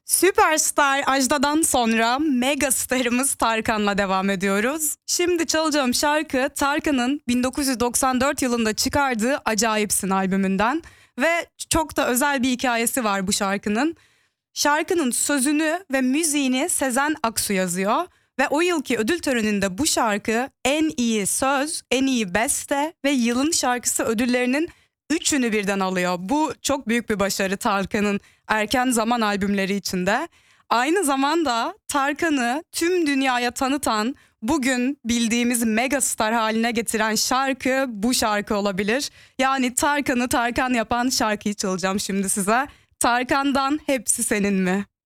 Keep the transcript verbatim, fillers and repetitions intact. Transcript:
Süperstar Ajda'dan sonra megastarımız Tarkan'la devam ediyoruz. Şimdi çalacağım şarkı Tarkan'ın bin dokuz yüz doksan dört yılında çıkardığı Acayipsin albümünden ve çok da özel bir hikayesi var bu şarkının. Şarkının sözünü ve müziğini Sezen Aksu yazıyor ve o yılki ödül töreninde bu şarkı en iyi söz, en iyi beste ve yılın şarkısı ödüllerinin üçünü birden alıyor. Bu çok büyük bir başarı Tarkan'ın erken zaman albümleri içinde. Aynı zamanda Tarkan'ı tüm dünyaya tanıtan, bugün bildiğimiz megastar haline getiren şarkı bu şarkı olabilir. Yani Tarkan'ı Tarkan yapan şarkıyı çalacağım şimdi size. Tarkan'dan Hepsi Senin Mi?